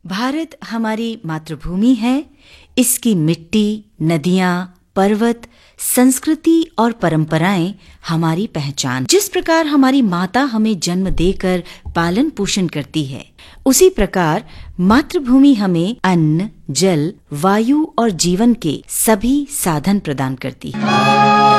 भारत हमारी मातृभूमि है। इसकी मिट्टी, नदियाँ, पर्वत, संस्कृति और परंपराएं हमारी पहचान। जिस प्रकार हमारी माता हमें जन्म देकर पालन पोषण करती है, उसी प्रकार मातृभूमि हमें अन्न, जल, वायु और जीवन के सभी साधन प्रदान करती है।